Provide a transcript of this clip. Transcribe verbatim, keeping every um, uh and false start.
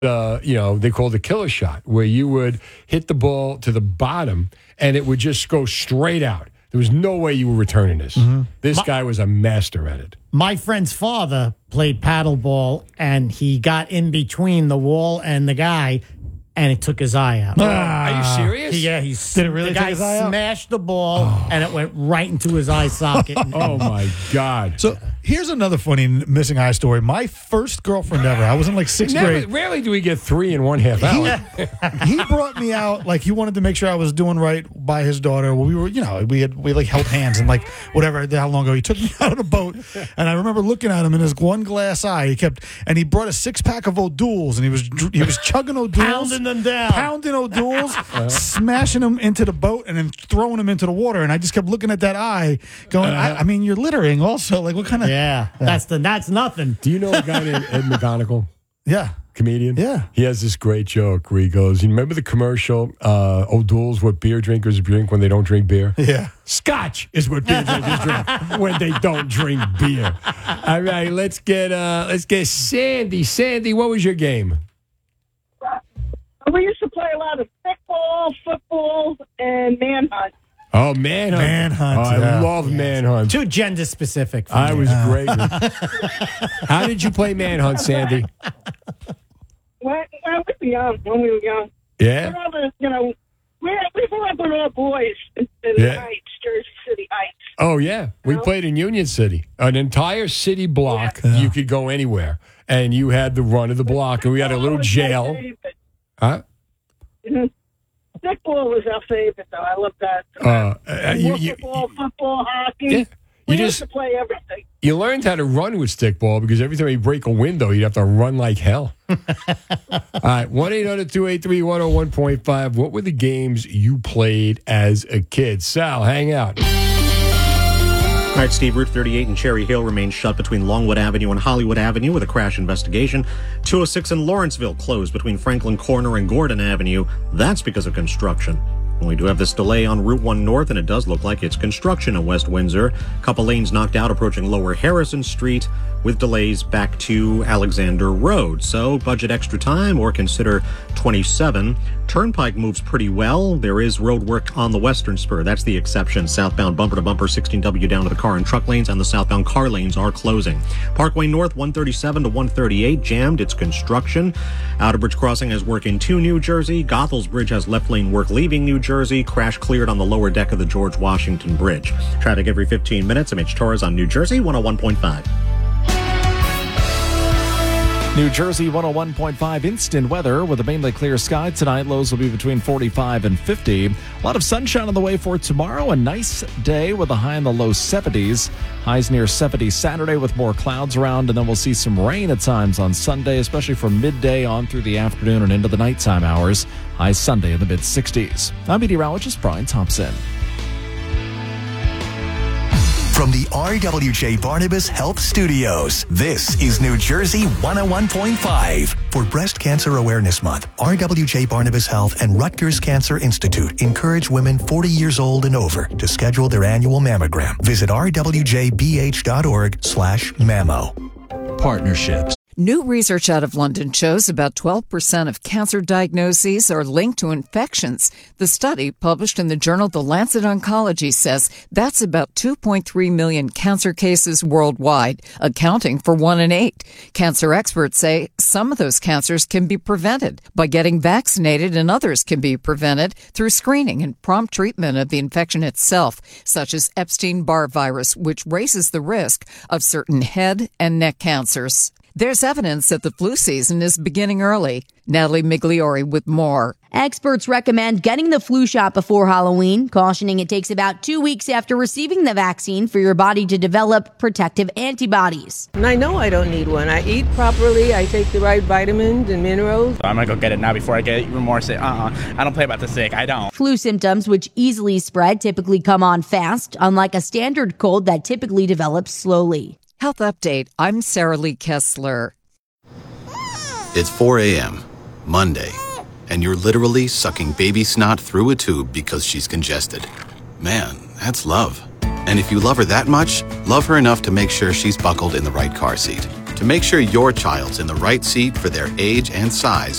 Uh, you know, they called the killer shot, where you would hit the ball to the bottom and it would just go straight out. There was no way you were returning this. Mm-hmm. This my, guy was a master at it. My friend's father played paddleball, and he got in between the wall and the guy, and it took his eye out. Ah, are you serious? He, yeah, he did it really. The take guy his eye smashed out? the ball, oh. and it went right into his eye socket. Oh my God! So here's another funny missing eye story. My first girlfriend ever. I was in like sixth Never, grade. Rarely do we get three in one half hour. He, he brought me out like he wanted to make sure I was doing right by his daughter. Well, we were, you know, we had we like held hands and like whatever. How long ago he took me out of the boat, and I remember looking at him in his one glass eye. He kept and he brought a six pack of O'Douls, and he was he was chugging O'Douls, pounding them down, pounding O'Douls, uh-huh. smashing them into the boat, and then throwing them into the water. And I just kept looking at that eye, going, uh-huh. I, I mean, you're littering also. Like what kind of yeah, yeah. that's the that's nothing. Do you know a guy named Ed McGonigal? Yeah. Comedian? Yeah. He has this great joke where he goes, you remember the commercial, uh, O'Doul's, what beer drinkers drink when they don't drink beer? Yeah. Scotch is what beer drinkers drink when they don't drink beer. All right, let's get uh, let's get Sandy. Sandy, what was your game? We used to play a lot of stickball, football, and manhunt. Oh, Manhunt. Manhunt. Oh, I yeah. love yes. Manhunt. Too gender specific. For I me. was great. How did you play Manhunt, Sandy? When, when we were young, when we were young. Yeah? All the, you know, we, we grew up with all boys in, in yeah. the Heights, Jersey City Heights. Oh, yeah. We know? played in Union City. An entire city block. Yeah. You could go anywhere. And you had the run of the block. And we had a little jail. Huh? Mm-hmm. Stickball was our favorite, though. I love that. Uh, uh, you, you, football, football, hockey. Yeah. We you used just to play everything. You learned how to run with stickball because every time you break a window, you'd have to run like hell. All right, one eight hundred two eight three one oh one point five. What were the games you played as a kid? Sal, hang out. All right, Steve, Route thirty-eight in Cherry Hill remains shut between Longwood Avenue and Hollywood Avenue with a crash investigation. two oh six in Lawrenceville closed between Franklin Corner and Gordon Avenue. That's because of construction. And we do have this delay on Route one North, and it does look like it's construction in West Windsor. A couple lanes knocked out approaching Lower Harrison Street with delays back to Alexander Road. So budget extra time or consider twenty-seven. Turnpike moves pretty well. There is road work on the western spur. That's the exception. Southbound bumper to bumper sixteen W down to the car and truck lanes, and the southbound car lanes are closing. Parkway North one thirty-seven to one thirty-eight jammed. It's construction. Outer Bridge Crossing has work into New Jersey. Goethals Bridge has left lane work leaving New Jersey. Crash cleared on the lower deck of the George Washington Bridge. Traffic every fifteen minutes. I'm Mitch Torres on New Jersey one oh one point five. New Jersey one oh one point five instant weather with a mainly clear sky tonight. Lows will be between forty-five and fifty. A lot of sunshine on the way for tomorrow. A nice day with a high in the low seventies. Highs near seventy Saturday with more clouds around, and then we'll see some rain at times on Sunday, especially from midday on through the afternoon and into the nighttime hours. High Sunday in the mid sixties. I'm meteorologist Brian Thompson. From the R W J Barnabas Health Studios, this is New Jersey one oh one point five. For Breast Cancer Awareness Month, R W J Barnabas Health and Rutgers Cancer Institute encourage women forty years old and over to schedule their annual mammogram. Visit rwjbh.org slash mammo. Partnerships. New research out of London shows about twelve percent of cancer diagnoses are linked to infections. The study, published in the journal The Lancet Oncology, says that's about two point three million cancer cases worldwide, accounting for one in eight. Cancer experts say some of those cancers can be prevented by getting vaccinated, and others can be prevented through screening and prompt treatment of the infection itself, such as Epstein-Barr virus, which raises the risk of certain head and neck cancers. There's evidence that the flu season is beginning early. Natalie Migliori with more. Experts recommend getting the flu shot before Halloween, cautioning it takes about two weeks after receiving the vaccine for your body to develop protective antibodies. And I know I don't need one. I eat properly. I take the right vitamins and minerals. I'm going to go get it now before I get even more sick. Uh-uh. I don't play about the sick. I don't. Flu symptoms, which easily spread, typically come on fast, unlike a standard cold that typically develops slowly. Health Update. I'm Sarah Lee Kessler. It's four a.m., Monday, and you're literally sucking baby snot through a tube because she's congested. Man, that's love. And if you love her that much, love her enough to make sure she's buckled in the right car seat. To make sure your child's in the right seat for their age and size,